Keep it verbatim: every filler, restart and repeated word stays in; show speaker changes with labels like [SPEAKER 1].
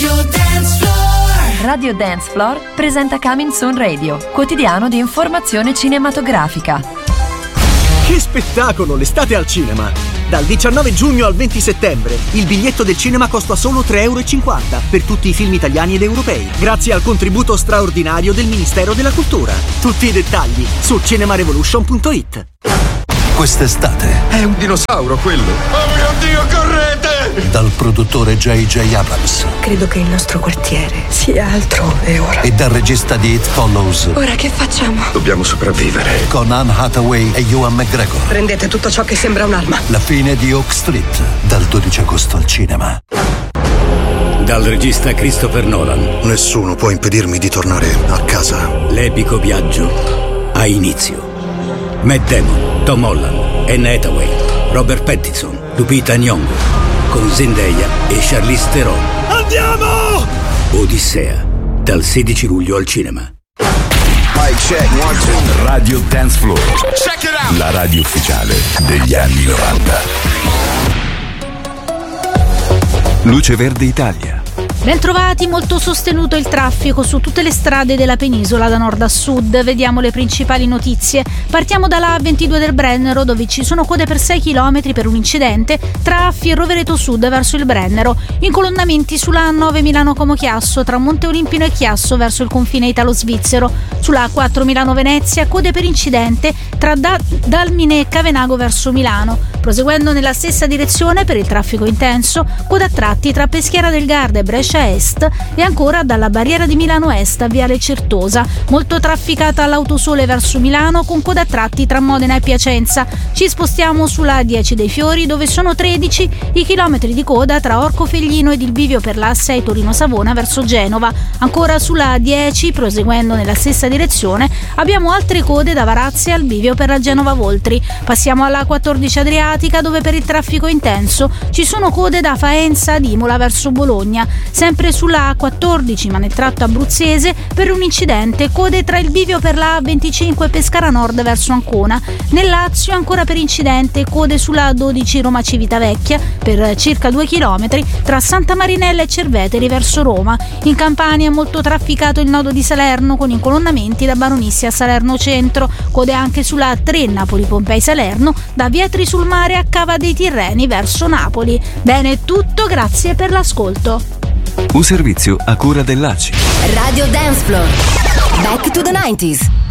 [SPEAKER 1] Radio Dance Floor.
[SPEAKER 2] Radio Dance Floor presenta Coming Soon Radio, quotidiano di informazione cinematografica.
[SPEAKER 3] Che spettacolo l'estate al cinema! Dal diciannove giugno al venti settembre il biglietto del cinema costa solo tre e cinquanta euro per tutti i film italiani ed europei, grazie al contributo straordinario del Ministero della Cultura. Tutti i dettagli su cinemarevolution punto it.
[SPEAKER 4] Quest'estate
[SPEAKER 5] è un dinosauro quello. Oh mio Dio, correte!
[SPEAKER 4] Dal produttore J J Abrams.
[SPEAKER 6] Credo che il nostro quartiere sia altrove ora.
[SPEAKER 4] E dal regista di It Follows.
[SPEAKER 6] Ora che facciamo?
[SPEAKER 5] Dobbiamo sopravvivere.
[SPEAKER 4] Con Anne Hathaway e Ewan McGregor.
[SPEAKER 6] Prendete tutto ciò che sembra un'arma.
[SPEAKER 4] La fine di Oak Street, dal dodici agosto al cinema.
[SPEAKER 7] Dal regista Christopher Nolan.
[SPEAKER 8] Nessuno può impedirmi di tornare a casa.
[SPEAKER 7] L'epico viaggio ha inizio. Matt Damon, Tom Holland, Anne Hathaway, Robert Pattinson, Lupita Nyong'o, con Zendaya e Charlize Theron.
[SPEAKER 3] Andiamo!
[SPEAKER 7] Odissea, dal sedici luglio al cinema.
[SPEAKER 5] Mic check, one, two.
[SPEAKER 9] Radio Dance Floor. Check it out. La radio ufficiale degli anni novanta. Luce Verde Italia.
[SPEAKER 10] Bentrovati, molto sostenuto il traffico su tutte le strade della penisola da nord a sud. Vediamo le principali notizie. Partiamo dalla A ventidue del Brennero, dove ci sono code per sei chilometri per un incidente tra Fierrovereto Sud verso il Brennero, incolonnamenti sulla A nove Milano-Como Chiasso tra Monte Olimpino e Chiasso verso il confine italo-svizzero, sulla A quattro Milano-Venezia code per incidente tra da- Dalmine e Cavenago verso Milano. Proseguendo nella stessa direzione per il traffico intenso, coda a tratti tra Peschiera del Garda e Brescia Est e ancora dalla barriera di Milano Est a Viale Certosa, molto trafficata all'Autosole verso Milano con coda a tratti tra Modena e Piacenza. Ci spostiamo sulla A dieci dei Fiori, dove sono tredici i chilometri di coda tra Orcofelglino ed il bivio per la A sei Torino-Savona verso Genova. Ancora sulla A dieci, proseguendo nella stessa direzione, abbiamo altre code da Varazze al bivio per la Genova Voltri. Passiamo alla A quattordici Adriatica, dove per il traffico intenso ci sono code da Faenza ad Imola verso Bologna. Sempre sulla A quattordici, ma nel tratto abruzzese, per un incidente, code tra il bivio per la A venticinque Pescara Nord verso Ancona. Nel Lazio, ancora per incidente, code sulla A dodici Roma Civitavecchia per circa due chilometri tra Santa Marinella e Cerveteri verso Roma. In Campania è molto trafficato il nodo di Salerno con incolonnamenti da Baronissi a Salerno Centro. Code anche sulla A tre Napoli Pompei Salerno da Vietri sul Mare a Cava dei Tirreni verso Napoli. Bene, è tutto, grazie per l'ascolto.
[SPEAKER 9] Un servizio a cura dell'A C I.
[SPEAKER 1] Radio Dance Floor. Back to the nineties.